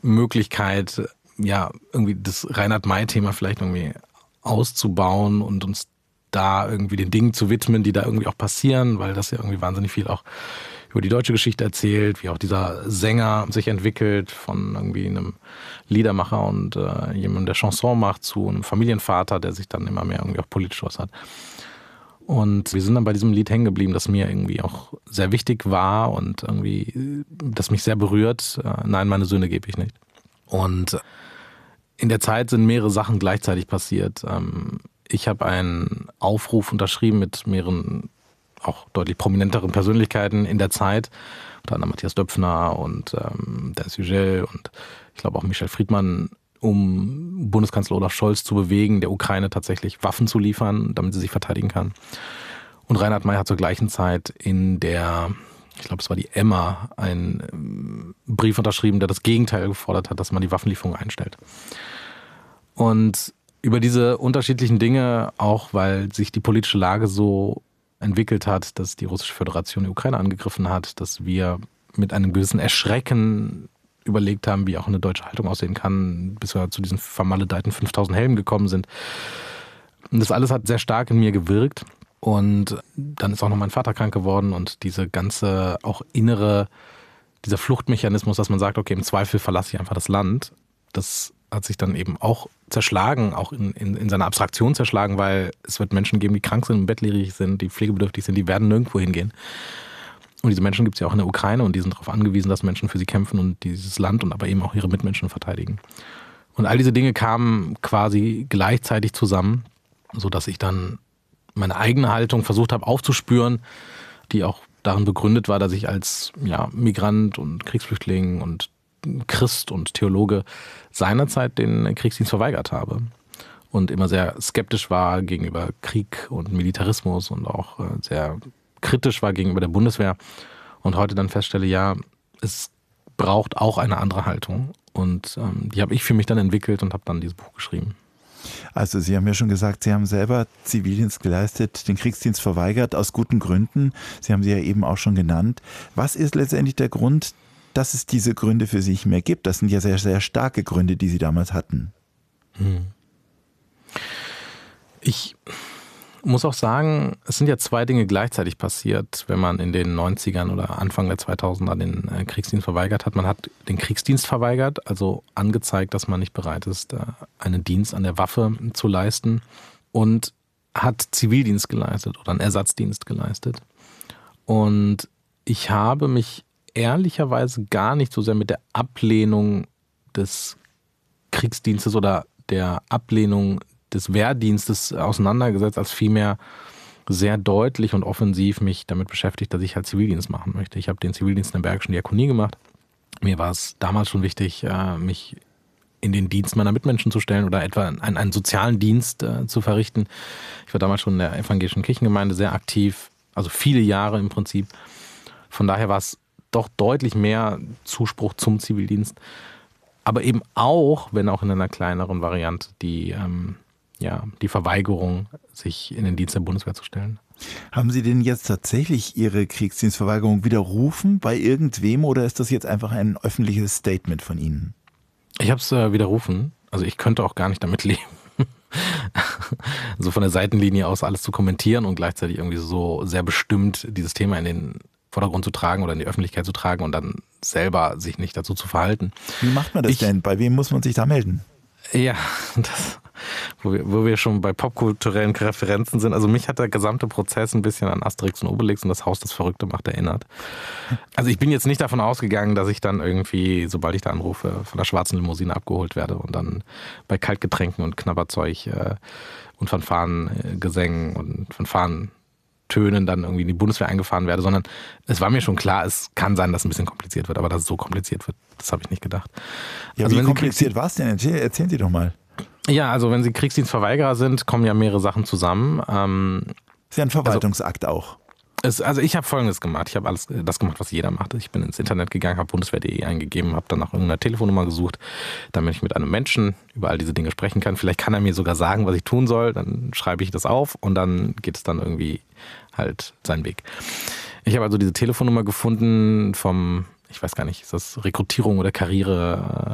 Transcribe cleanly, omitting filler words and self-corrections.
Möglichkeit, ja, irgendwie das Reinhard-May-Thema vielleicht irgendwie auszubauen und uns da irgendwie den Dingen zu widmen, die da irgendwie auch passieren, weil das ja irgendwie wahnsinnig viel auch über die deutsche Geschichte erzählt, wie auch dieser Sänger sich entwickelt von irgendwie einem Liedermacher und jemandem, der Chanson macht, zu einem Familienvater, der sich dann immer mehr irgendwie auch politisch äußert. Und wir sind dann bei diesem Lied hängen geblieben, das mir irgendwie auch sehr wichtig war und irgendwie, das mich sehr berührt. Nein, meine Söhne gebe ich nicht. Und in der Zeit sind mehrere Sachen gleichzeitig passiert. Ich habe einen Aufruf unterschrieben mit mehreren auch deutlich prominenteren Persönlichkeiten in der Zeit, unter anderem Matthias Döpfner und Dennis Yücel und ich glaube auch Michel Friedmann, um Bundeskanzler Olaf Scholz zu bewegen, der Ukraine tatsächlich Waffen zu liefern, damit sie sich verteidigen kann. Und Reinhard May hat zur gleichen Zeit in der, ich glaube es war die Emma, einen Brief unterschrieben, der das Gegenteil gefordert hat, dass man die Waffenlieferung einstellt. Und über diese unterschiedlichen Dinge, auch weil sich die politische Lage so entwickelt hat, dass die Russische Föderation die Ukraine angegriffen hat, dass wir mit einem gewissen Erschrecken überlegt haben, wie auch eine deutsche Haltung aussehen kann, bis wir zu diesen vermaledeiten 5000 Helmen gekommen sind. Und das alles hat sehr stark in mir gewirkt. Und dann ist auch noch mein Vater krank geworden und diese ganze auch dieser Fluchtmechanismus, dass man sagt, okay, im Zweifel verlasse ich einfach das Land, das hat sich dann eben auch zerschlagen, auch in seiner Abstraktion zerschlagen, weil es wird Menschen geben, die krank sind, bettlägerig sind, die pflegebedürftig sind, die werden nirgendwo hingehen. Und diese Menschen gibt es ja auch in der Ukraine und die sind darauf angewiesen, dass Menschen für sie kämpfen und dieses Land und aber eben auch ihre Mitmenschen verteidigen. Und all diese Dinge kamen quasi gleichzeitig zusammen, sodass ich dann meine eigene Haltung versucht habe aufzuspüren, die auch darin begründet war, dass ich als Migrant und Kriegsflüchtling und Christ und Theologe seinerzeit den Kriegsdienst verweigert habe und immer sehr skeptisch war gegenüber Krieg und Militarismus und auch sehr kritisch war gegenüber der Bundeswehr und heute dann feststelle, ja, es braucht auch eine andere Haltung und die habe ich für mich dann entwickelt und habe dann dieses Buch geschrieben. Also Sie haben ja schon gesagt, Sie haben selber Zivildienst geleistet, den Kriegsdienst verweigert, aus guten Gründen. Sie haben sie ja eben auch schon genannt. Was ist letztendlich der Grund, dass es diese Gründe für Sie nicht mehr gibt? Das sind ja sehr, sehr starke Gründe, die Sie damals hatten. Ich muss auch sagen, es sind ja zwei Dinge gleichzeitig passiert, wenn man in den 90ern oder Anfang der 2000er den Kriegsdienst verweigert hat. Man hat den Kriegsdienst verweigert, also angezeigt, dass man nicht bereit ist, einen Dienst an der Waffe zu leisten und hat Zivildienst geleistet oder einen Ersatzdienst geleistet. Und ich habe mich ehrlicherweise gar nicht so sehr mit der Ablehnung des Kriegsdienstes oder der Ablehnung des Wehrdienstes auseinandergesetzt, als vielmehr sehr deutlich und offensiv mich damit beschäftigt, dass ich halt Zivildienst machen möchte. Ich habe den Zivildienst in der Bergischen Diakonie gemacht. Mir war es damals schon wichtig, mich in den Dienst meiner Mitmenschen zu stellen oder etwa einen sozialen Dienst zu verrichten. Ich war damals schon in der evangelischen Kirchengemeinde sehr aktiv, also viele Jahre im Prinzip. Von daher war es doch deutlich mehr Zuspruch zum Zivildienst. Aber eben auch, wenn auch in einer kleineren Variante, die Verweigerung, sich in den Dienst der Bundeswehr zu stellen. Haben Sie denn jetzt tatsächlich Ihre Kriegsdienstverweigerung widerrufen bei irgendwem oder ist das jetzt einfach ein öffentliches Statement von Ihnen? Ich habe es widerrufen. Also ich könnte auch gar nicht damit leben. So von der Seitenlinie aus alles zu kommentieren und gleichzeitig irgendwie so sehr bestimmt dieses Thema in den Vordergrund zu tragen oder in die Öffentlichkeit zu tragen und dann selber sich nicht dazu zu verhalten. Wie macht man das denn? Bei wem muss man sich da melden? Ja, wo wir schon bei popkulturellen Referenzen sind. Also mich hat der gesamte Prozess ein bisschen an Asterix und Obelix und das Haus, das Verrückte macht, erinnert. Also ich bin jetzt nicht davon ausgegangen, dass ich dann irgendwie, sobald ich da anrufe, von der schwarzen Limousine abgeholt werde und dann bei Kaltgetränken und Knabberzeug und Fanfarengesängen und Fanfarentönen dann irgendwie in die Bundeswehr eingefahren werde, sondern es war mir schon klar, es kann sein, dass es ein bisschen kompliziert wird, aber dass es so kompliziert wird, das habe ich nicht gedacht. Ja, also wie kompliziert war es denn? Erzählen Sie doch mal. Ja, also wenn Sie Kriegsdienstverweigerer sind, kommen ja mehrere Sachen zusammen. Ist ja ein Verwaltungsakt auch. Also ich habe Folgendes gemacht. Ich habe alles das gemacht, was jeder macht. Ich bin ins Internet gegangen, habe bundeswehr.de eingegeben, habe dann nach irgendeiner Telefonnummer gesucht, damit ich mit einem Menschen über all diese Dinge sprechen kann. Vielleicht kann er mir sogar sagen, was ich tun soll. Dann schreibe ich das auf und dann geht es dann irgendwie halt seinen Weg. Ich habe also diese Telefonnummer gefunden vom, ich weiß gar nicht, ist das Rekrutierung oder Karriere